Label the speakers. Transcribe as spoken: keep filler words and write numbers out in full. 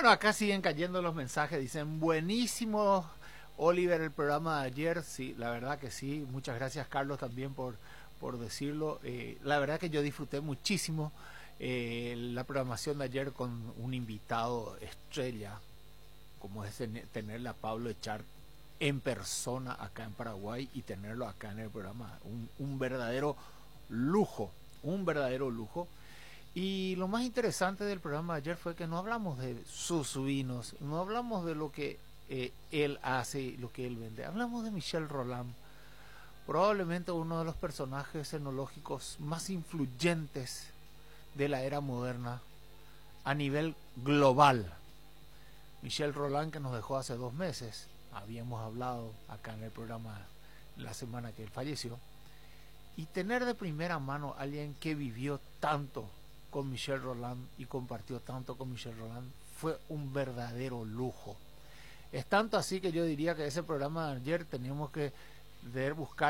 Speaker 1: Bueno, acá siguen cayendo los mensajes, dicen buenísimo Oliver el programa de ayer, sí, la verdad que sí, muchas gracias Carlos también por, por decirlo, eh, la verdad que yo disfruté muchísimo eh, la programación de ayer con un invitado estrella, como es tenerle a Pablo Echar en persona acá en Paraguay y tenerlo acá en el programa, un, un verdadero lujo, un verdadero lujo. Y lo más interesante del programa de ayer fue que no hablamos de sus vinos, no hablamos de lo que eh, él hace, lo que él vende, hablamos de Michel Rolland, probablemente uno de los personajes enológicos más influyentes de la era moderna a nivel global. Michel Rolland, que nos dejó hace dos meses, habíamos hablado acá en el programa la semana que él falleció, y tener de primera mano a alguien que vivió tanto con Michel Rolland y compartió tanto con Michel Rolland fue un verdadero lujo. Es tanto así que yo diría que ese programa de ayer teníamos que de buscar